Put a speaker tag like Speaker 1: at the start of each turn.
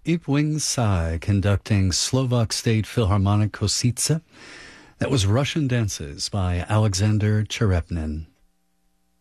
Speaker 1: Ape Wing Sai conducting Slovak State Philharmonic Kosice. That was Russian Dances by Alexander Cherepnin.